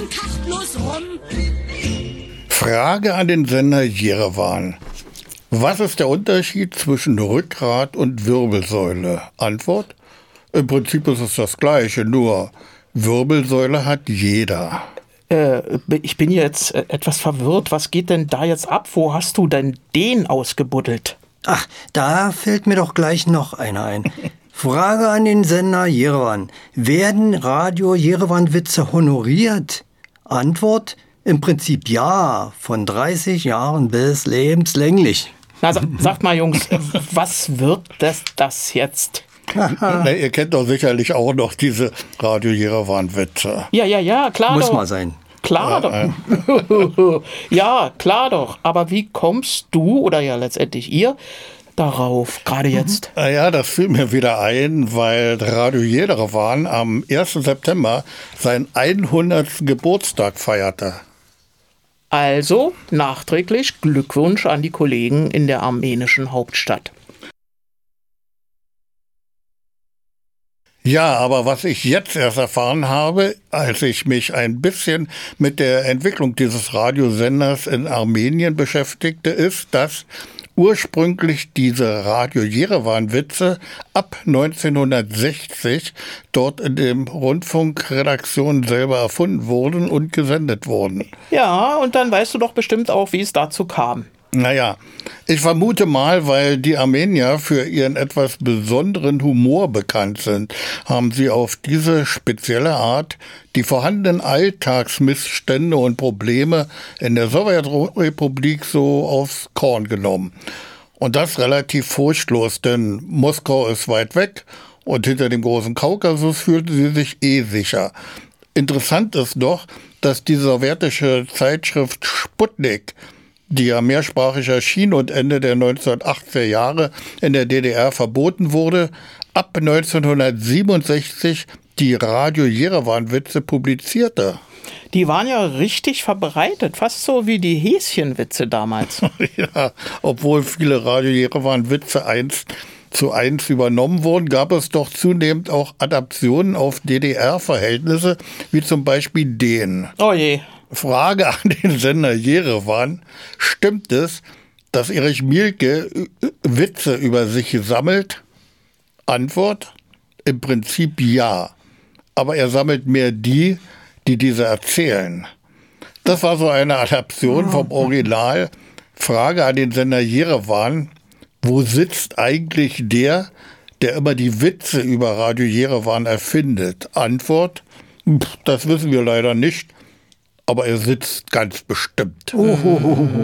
und kraftlos rum. Frage an den Sender Jerewan. Was ist der Unterschied zwischen Rückgrat und Wirbelsäule? Antwort: Im Prinzip ist es das Gleiche, nur Wirbelsäule hat jeder. Ich bin jetzt etwas verwirrt. Was geht denn da jetzt ab? Wo hast du denn den ausgebuddelt? Ach, da fällt mir doch gleich noch einer ein. Frage an den Sender Jerewan. Werden Radio Jerewan-Witze honoriert? Antwort: Im Prinzip ja, von 30 Jahren bis lebenslänglich. Na, sagt mal, Jungs, was wird das jetzt? Na, ihr kennt doch sicherlich auch noch diese Radio Jerewan-Witze. Ja, klar Muss doch. mal sein. Klar doch. Ja, klar doch. Aber wie kommst du oder ja letztendlich ihr darauf, gerade jetzt? Ja, das fiel mir wieder ein, weil Radio Jerewan am 1. September seinen 100. Geburtstag feierte. Also nachträglich Glückwunsch an die Kollegen in der armenischen Hauptstadt. Ja, aber was ich jetzt erst erfahren habe, als ich mich ein bisschen mit der Entwicklung dieses Radiosenders in Armenien beschäftigte, ist, dass ursprünglich diese Radio Jerewan-Witze ab 1960 dort in dem Rundfunkredaktion selber erfunden wurden und gesendet wurden. Ja, und dann weißt du doch bestimmt auch, wie es dazu kam. Naja, ich vermute mal, weil die Armenier für ihren etwas besonderen Humor bekannt sind, haben sie auf diese spezielle Art die vorhandenen Alltagsmissstände und Probleme in der Sowjetrepublik so aufs Korn genommen. Und das relativ furchtlos, denn Moskau ist weit weg und hinter dem großen Kaukasus fühlten sie sich sicher. Interessant ist doch, dass die sowjetische Zeitschrift Sputnik, die ja mehrsprachig erschien und Ende der 1980er Jahre in der DDR verboten wurde, ab 1967 die Radio Jerewan-Witze publizierte. Die waren ja richtig verbreitet, fast so wie die Häschenwitze damals. Ja, obwohl viele Radio Jerewan-Witze 1:1 übernommen wurden, gab es doch zunehmend auch Adaptionen auf DDR-Verhältnisse, wie zum Beispiel den. Oh je. Frage an den Sender Jerewan: Stimmt es, dass Erich Mielke Witze über sich sammelt? Antwort: Im Prinzip ja. Aber er sammelt mehr die diese erzählen. Das war so eine Adaption vom Original. Frage an den Sender Jerewan: Wo sitzt eigentlich der immer die Witze über Radio Jerewan erfindet? Antwort: Das wissen wir leider nicht. Aber er sitzt ganz bestimmt.